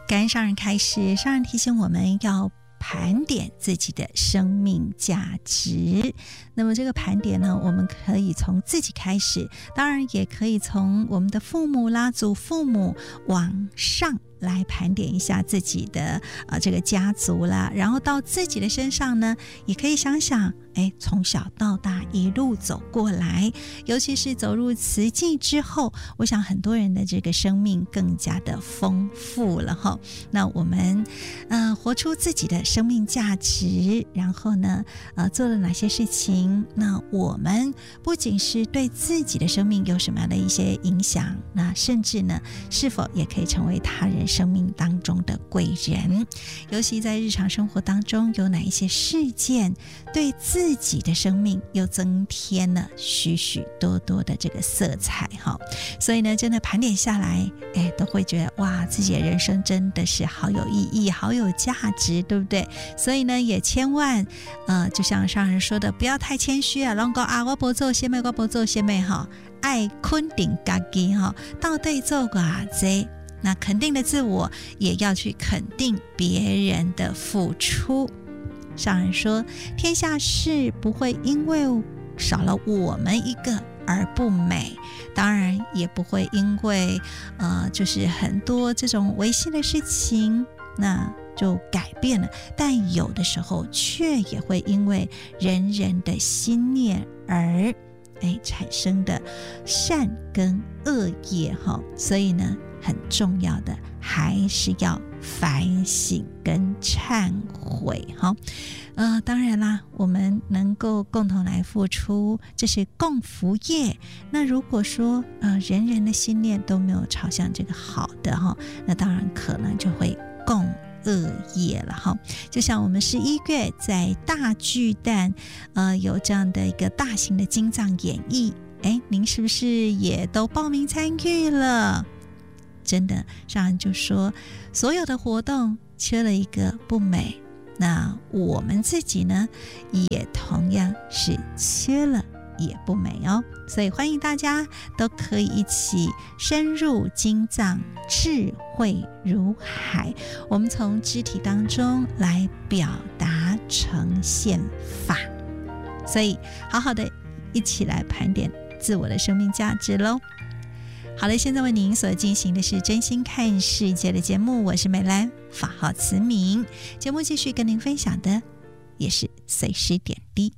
感恩上人开示，上人提醒我们要盘点自己的生命价值。那么这个盘点呢，我们可以从自己开始，当然也可以从我们的父母啦、祖父母往上来盘点一下自己的这个家族啦，然后到自己的身上呢，也可以想想，从小到大一路走过来，尤其是走入慈济之后，我想很多人的这个生命更加的丰富了哈。那我们活出自己的生命价值，然后呢做了哪些事情，那我们不仅是对自己的生命有什么样的一些影响，那甚至呢是否也可以成为他人生命当中的贵人。尤其在日常生活当中，有哪一些事件对自己的生命又增添了许许多多的这个色彩哈。所以呢真的盘点下来，都会觉得哇，自己的人生真的是好有意义，好有价值，对不对？所以呢也千万就像上人说的，不要太谦虚啊，拢讲我不做什么，我不做什么哈，爱肯定自己哈，到底做寡济，那肯定的自我也要去肯定别人的付出。上人说，天下事不会因为少了我们一个而不美，当然也不会因为就是很多这种微细的事情那就改变了，但有的时候却也会因为人人的心念而产生的善跟恶业哈。所以呢很重要的还是要反省跟忏悔哈。当然啦，我们能够共同来付出，这是共福业。那如果说人人的心念都没有朝向这个好的哈，那当然可能就会共恶业了哈。就像我们11月在大巨蛋有这样的一个大型的经藏演绎，您是不是也都报名参与了？真的，上人就说所有的活动缺了一个不美，那我们自己呢也同样是缺了也不美哦。所以欢迎大家都可以一起深入经藏，智慧如海，我们从肢体当中来表达呈现法。所以好好的一起来盘点自我的生命价值咯。好了，现在为您所进行的是真心看世界的节目，我是美兰，法号慈明。节目继续跟您分享的也是随时点滴。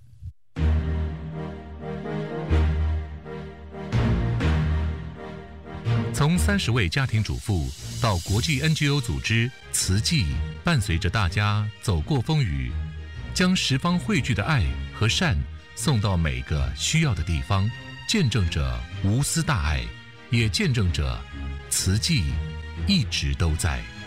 从30位家庭主妇到国际 NGO 组织慈济，伴随着大家走过风雨，将十方汇聚的爱和善送到每个需要的地方，见证着无私大爱，也见证着慈济一直都在。